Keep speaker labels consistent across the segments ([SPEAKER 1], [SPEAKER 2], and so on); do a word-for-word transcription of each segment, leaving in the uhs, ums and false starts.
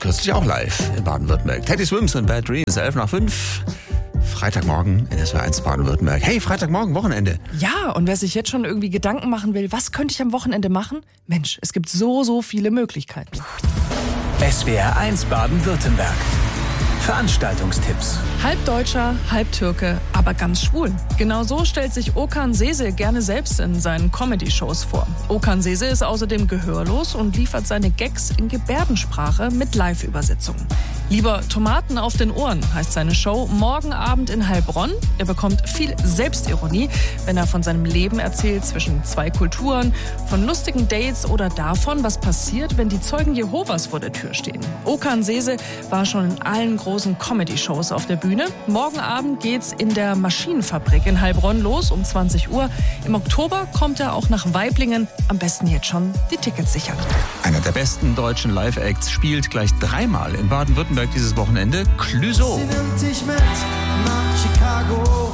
[SPEAKER 1] kürzlich auch live in Baden-Württemberg. Teddy Swims und Bad Dreams, elf nach fünf. Freitagmorgen in S W R eins Baden-Württemberg. Hey, Freitagmorgen, Wochenende.
[SPEAKER 2] Ja, und wer sich jetzt schon irgendwie Gedanken machen will, was könnte ich am Wochenende machen? Mensch, es gibt so, so viele Möglichkeiten.
[SPEAKER 3] S W R eins Baden-Württemberg. Veranstaltungstipps.
[SPEAKER 2] Halb Deutscher, halb Türke, aber ganz schwul. Genau so stellt sich Okan Sese gerne selbst in seinen Comedy-Shows vor. Okan Sese ist außerdem gehörlos und liefert seine Gags in Gebärdensprache mit Live-Übersetzung. Lieber Tomaten auf den Ohren heißt seine Show morgen Abend in Heilbronn. Er bekommt viel Selbstironie, wenn er von seinem Leben erzählt zwischen zwei Kulturen, von lustigen Dates oder davon, was passiert, wenn die Zeugen Jehovas vor der Tür stehen. Okan Sese war schon in allen großen Comedy-Shows auf der Bühne. Morgen Abend geht's in der Maschinenfabrik in Heilbronn los um zwanzig Uhr. Im Oktober kommt er auch nach Weiblingen. Am besten jetzt schon die Tickets sichern.
[SPEAKER 1] Einer der besten deutschen Live-Acts spielt gleich dreimal in Baden-Württemberg dieses Wochenende. Clouseau.
[SPEAKER 4] Sie nimmt dich mit nach Chicago.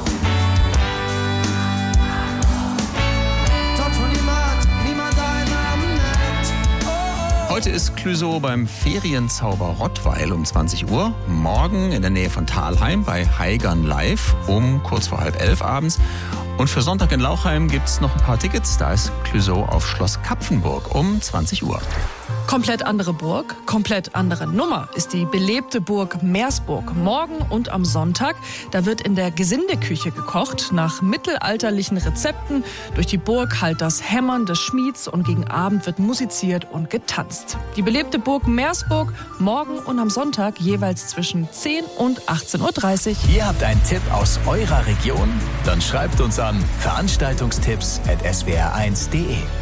[SPEAKER 4] Dort, wo niemand, niemand einen nennt. Oh, oh.
[SPEAKER 1] Heute ist Clouseau beim Ferienzauber Rottweil um zwanzig Uhr. Morgen in der Nähe von Thalheim bei Heigern Live um kurz vor halb elf abends. Und für Sonntag in Lauchheim gibt es noch ein paar Tickets. Da ist Clouseau auf Schloss Kapfenburg um zwanzig Uhr.
[SPEAKER 2] Komplett andere Burg, komplett andere Nummer ist die belebte Burg Meersburg. Morgen und am Sonntag, da wird in der Gesindeküche gekocht, nach mittelalterlichen Rezepten. Durch die Burg hallt das Hämmern des Schmieds und gegen Abend wird musiziert und getanzt. Die belebte Burg Meersburg, morgen und am Sonntag jeweils zwischen zehn und achtzehn Uhr dreißig.
[SPEAKER 3] Ihr habt einen Tipp aus eurer Region? Dann schreibt uns an veranstaltungstipps at s w r eins punkt d e.